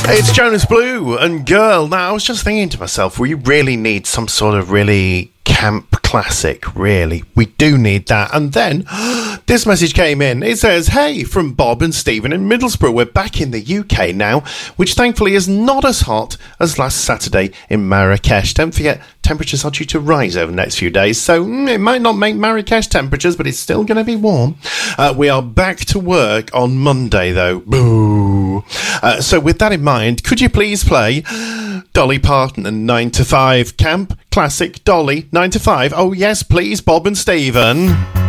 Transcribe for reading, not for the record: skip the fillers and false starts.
It's Jonas Blue and Girl. Now, I was just thinking to myself, we really need some sort of really camp classic, really. We do need that. And then this message came in. It says, hey, from Bob and Stephen in Middlesbrough. We're back in the UK now, which thankfully is not as hot as last Saturday in Marrakesh. Don't forget, temperatures are due to rise over the next few days, so it might not make Marrakesh temperatures, but it's still going to be warm. We are back to work on Monday, though. Boo. So with that in mind, could you please play Dolly Parton and 9 to 5 Camp Classic Dolly 9 to 5? Oh yes, please, Bob and Stephen.